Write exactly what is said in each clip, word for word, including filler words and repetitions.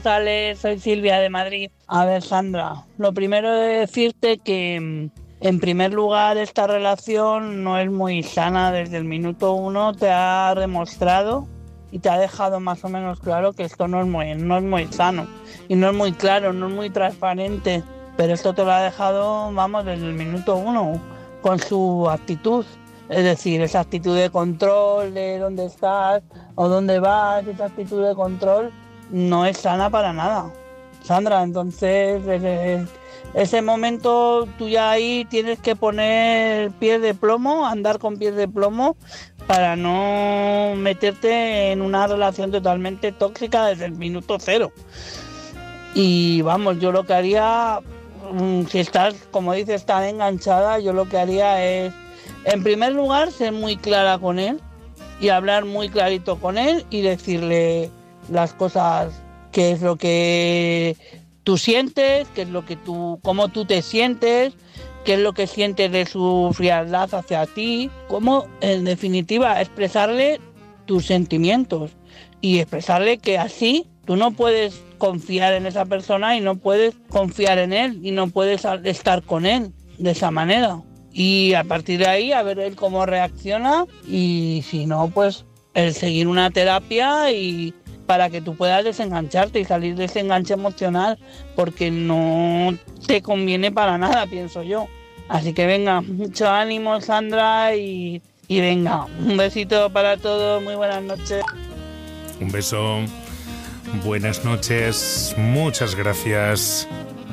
tardes, soy Silvia de Madrid. A ver, Sandra, lo primero es decirte que, en primer lugar, esta relación no es muy sana. Desde el minuto uno te ha demostrado y te ha dejado más o menos claro que esto no es muy, no es muy sano y no es muy claro, no es muy transparente. Pero esto te lo ha dejado, vamos, desde el minuto uno, con su actitud. Es decir, esa actitud de control de dónde estás o dónde vas, esa actitud de control no es sana para nada, Sandra. Entonces, ese, ese momento tú ya ahí tienes que poner pies de plomo, andar con pies de plomo para no meterte en una relación totalmente tóxica desde el minuto cero. Y vamos, yo lo que haría, si estás, como dices, tan enganchada, yo lo que haría es, en primer lugar, ser muy clara con él y hablar muy clarito con él y decirle las cosas, qué es lo que tú sientes, qué es lo que tú, cómo tú te sientes, qué es lo que sientes de su frialdad hacia ti, cómo, en definitiva, expresarle tus sentimientos y expresarle que así tú no puedes confiar en esa persona y no puedes confiar en él y no puedes estar con él de esa manera. Y a partir de ahí, a ver él cómo reacciona y si no, pues el seguir una terapia y para que tú puedas desengancharte y salir de ese enganche emocional, porque no te conviene para nada, pienso yo. Así que venga, mucho ánimo, Sandra, y, y venga, un besito para todos, muy buenas noches. Un beso, buenas noches, muchas gracias.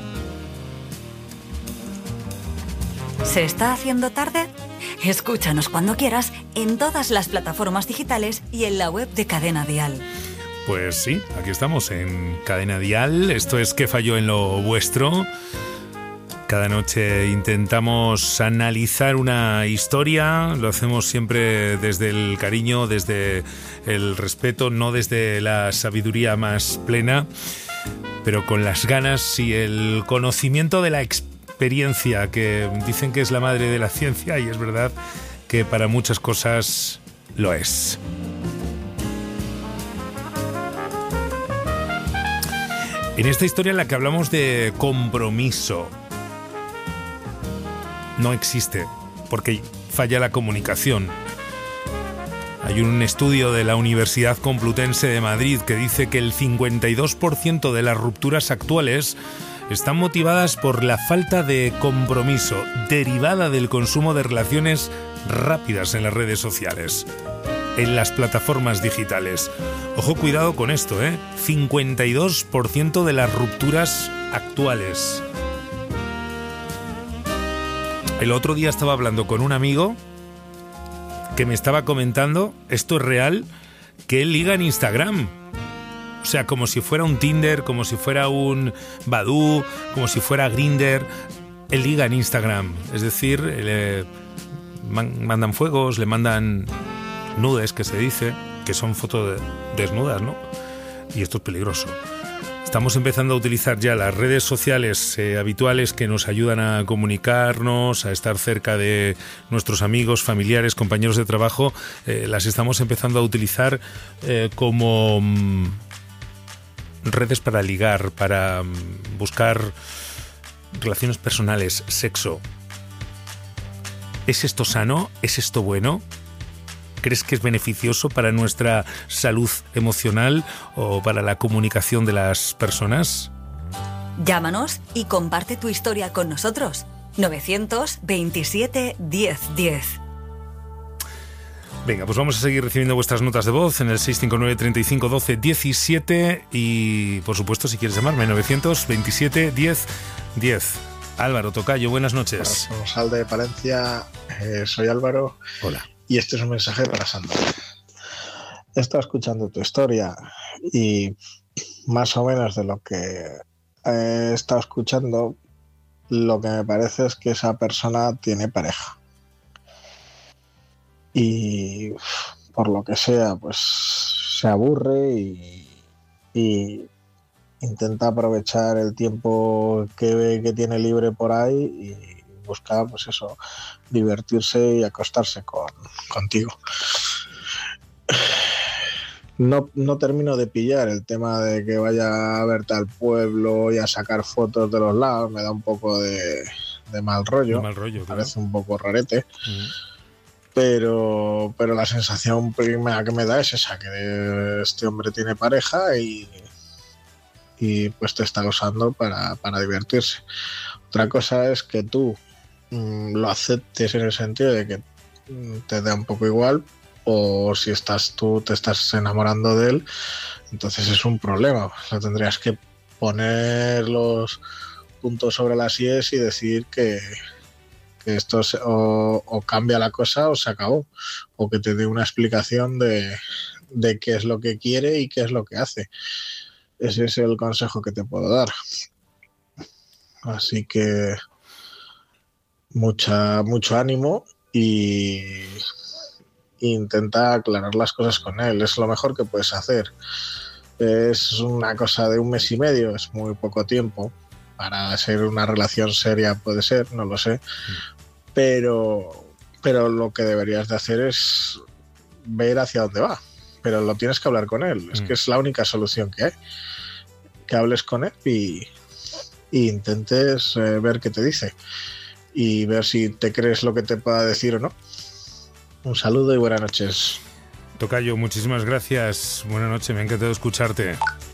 ¿Se está haciendo tarde? Escúchanos cuando quieras en todas las plataformas digitales y en la web de Cadena Dial. Pues sí, aquí estamos en Cadena Dial. Esto es ¿Qué falló en lo vuestro? Cada noche intentamos analizar una historia. Lo hacemos siempre desde el cariño, desde el respeto, no desde la sabiduría más plena, pero con las ganas y el conocimiento de la experiencia. experiencia que dicen que es la madre de la ciencia, y es verdad que para muchas cosas lo es. En esta historia en la que hablamos de compromiso, no existe, porque falla la comunicación. Hay un estudio de la Universidad Complutense de Madrid que dice que el cincuenta y dos por ciento de las rupturas actuales están motivadas por la falta de compromiso derivada del consumo de relaciones rápidas en las redes sociales, en las plataformas digitales. Ojo, cuidado con esto, ¿eh? cincuenta y dos por ciento de las rupturas actuales. El otro día estaba hablando con un amigo que me estaba comentando, esto es real, que él liga en Instagram. O sea, como si fuera un Tinder, como si fuera un Badoo, como si fuera Grindr. Él liga en Instagram. Es decir, le mandan fuegos, le mandan nudes, que se dice, que son fotos desnudas, ¿no? Y esto es peligroso. Estamos empezando a utilizar ya las redes sociales eh, habituales que nos ayudan a comunicarnos, a estar cerca de nuestros amigos, familiares, compañeros de trabajo. Eh, las estamos empezando a utilizar eh, como mmm, redes para ligar, para mmm, buscar relaciones personales, sexo. ¿Es esto sano? ¿Es esto bueno? ¿Crees que es beneficioso para nuestra salud emocional o para la comunicación de las personas? Llámanos y comparte tu historia con nosotros. novecientos veintisiete diez diez. Venga, pues vamos a seguir recibiendo vuestras notas de voz en el seis cinco nueve, treinta y cinco, doce, diecisiete y, por supuesto, si quieres llamarme, novecientos veintisiete diez diez. Álvaro Tocayo, buenas noches. Hola, somos Alde de Palencia, eh, soy Álvaro. Hola. Y este es un mensaje para Sandra. He estado escuchando tu historia y más o menos de lo que he estado escuchando, lo que me parece es que esa persona tiene pareja. Y por lo que sea, pues se aburre y, y intenta aprovechar el tiempo que, que tiene libre por ahí y busca, pues eso, divertirse y acostarse con, contigo. no, no termino de pillar el tema de que vaya a verte al pueblo y a sacar fotos de los lados. Me da un poco de, de mal rollo. De mal rollo, claro. Parece un poco rarete. Mm. Pero, pero la sensación primera que me da es esa, que este hombre tiene pareja y, y pues te está usando para, para divertirse. Otra cosa es que tú mmm, lo aceptes en el sentido de que te da un poco igual, o si estás tú te estás enamorando de él, entonces es un problema. Lo tendrías que poner los puntos sobre las íes y decir que, que esto se, o, o cambia la cosa o se acabó, o que te dé una explicación de, de qué es lo que quiere y qué es lo que hace. Ese es el consejo que te puedo dar. Así que mucha, mucho ánimo y intenta aclarar las cosas con él. Es lo mejor que puedes hacer. Es una cosa de un mes y medio, es muy poco tiempo para ser una relación seria, puede ser, no lo sé, pero, pero lo que deberías de hacer es ver hacia dónde va, pero lo tienes que hablar con él. Es que es la única solución que hay, que hables con él y, y intentes eh, ver qué te dice y ver si te crees lo que te pueda decir o no. Un saludo y buenas noches. Tocayo, muchísimas gracias. Buenas noches, me ha encantado escucharte.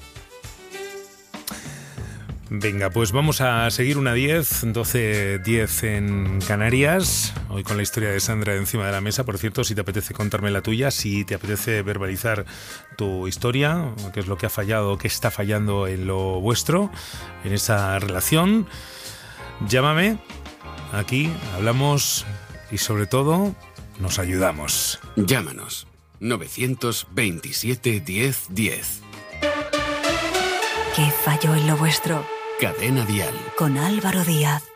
Venga, pues vamos a seguir una diez, doce diez en Canarias. Hoy con la historia de Sandra encima de la mesa. Por cierto, si te apetece contarme la tuya, si te apetece verbalizar tu historia, qué es lo que ha fallado, qué está fallando en lo vuestro, en esa relación, llámame. Aquí hablamos y sobre todo nos ayudamos. Llámanos. novecientos veintisiete diez diez. ¿Qué falló en lo vuestro? Cadena Dial. Con Álvaro Díaz.